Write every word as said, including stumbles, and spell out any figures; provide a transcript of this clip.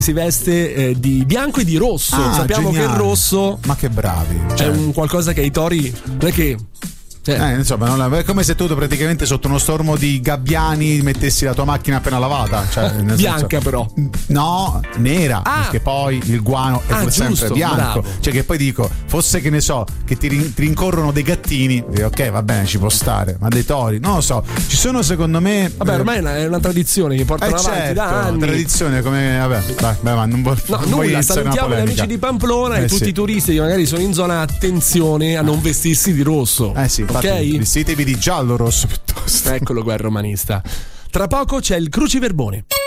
si veste eh, di bianco e di rosso. Ah, Sappiamo geniale. che il rosso, ma che bravi, cioè, è un qualcosa che ai tori non è che Eh, insomma, non è come se tu praticamente sotto uno stormo di gabbiani mettessi la tua macchina appena lavata, cioè, nel bianca senso, però. No, nera, Ah. perché poi il guano è Ah, pur sempre giusto, bianco. bravo. Cioè che poi dico, fosse che ne so, che ti, rin- ti rincorrono dei gattini, dico, ok, va bene, ci può stare, ma dei tori, non lo so. Ci sono secondo me. Vabbè, ormai è una, è una tradizione che portano eh, avanti certo, da anni. tradizione come. Vabbè, vai, vai, ma non, vo- No, non voglio nulla, iniziare una salutiamo gli polemica. amici di Pamplona Eh, e tutti sì. i turisti che magari sono in zona, attenzione a non vestirsi di rosso. Eh sì, infatti, ok? vestitevi di giallo rosso piuttosto. Eccolo qua il romanista. Tra poco c'è il cruciverbone.